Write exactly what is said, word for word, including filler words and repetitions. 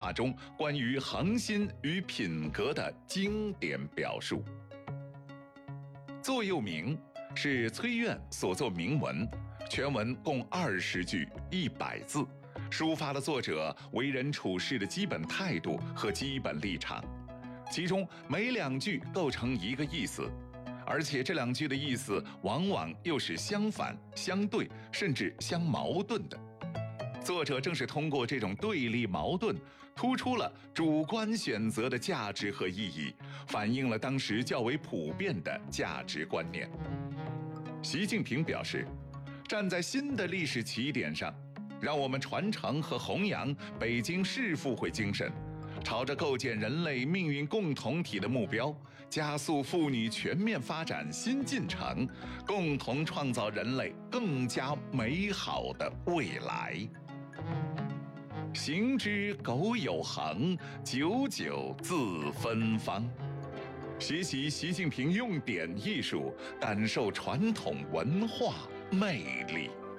话中关于恒心与品格的经典表述。座右铭是崔苑所作铭文，全文共二十句一百字，抒发了作者为人处事的基本态度和基本立场，其中每两句构成一个意思，而且这两句的意思往往又是相反、相对，甚至相矛盾的。作者正是通过这种对立矛盾，突出了主观选择的价值和意义，反映了当时较为普遍的价值观念。习近平表示，站在新的历史起点上，让我们传承和弘扬北京市复会精神，朝着构建人类命运共同体的目标，加速妇女全面发展新进程，共同创造人类更加美好的未来。行之苟有恒，久久自芬芳。学习习近平用典艺术，感受传统文化魅力。